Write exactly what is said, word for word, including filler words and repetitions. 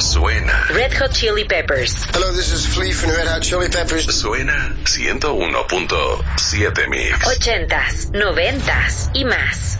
Suena. Red Hot Chili Peppers. Hello, this is Flea from Red Hot Chili Peppers. Suena ciento uno punto siete Mix. Ochentas, noventas y más.